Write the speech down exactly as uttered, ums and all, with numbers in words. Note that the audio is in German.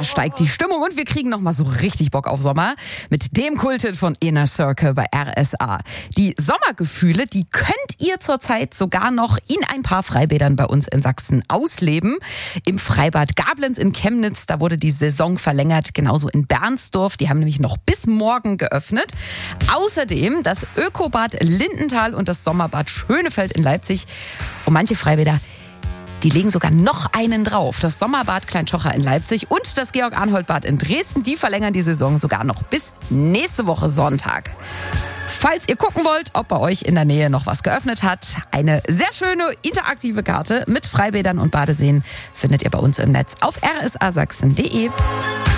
steigt die Stimmung und wir kriegen nochmal so richtig Bock auf Sommer mit dem Kulthit von Inner Circle bei R S A. Die Sommergefühle, die könnt ihr zurzeit sogar noch in ein paar Freibädern bei uns in Sachsen ausleben. Im Freibad Gablenz in Chemnitz, da wurde die Saison verlängert, genauso in Bernsdorf. Die haben nämlich noch bis morgen geöffnet. Außerdem das Ökobad Lindenthal und das Sommerbad Schönefeld in Leipzig. Und manche Freibäder, die legen sogar noch einen drauf. Das Sommerbad Kleinschocher in Leipzig und das Georg-Arnhold-Bad in Dresden, die verlängern die Saison sogar noch bis nächste Woche Sonntag. Falls ihr gucken wollt, ob bei euch in der Nähe noch was geöffnet hat, eine sehr schöne interaktive Karte mit Freibädern und Badeseen findet ihr bei uns im Netz auf r s a sachsen punkt d e.